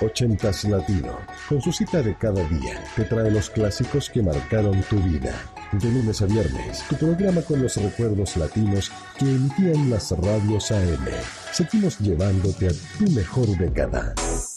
80s Latino, con su cita de cada día, te trae los clásicos que marcaron tu vida. De lunes a viernes, tu programa con los recuerdos latinos que emitían las radios AM. Seguimos llevándote a tu mejor década.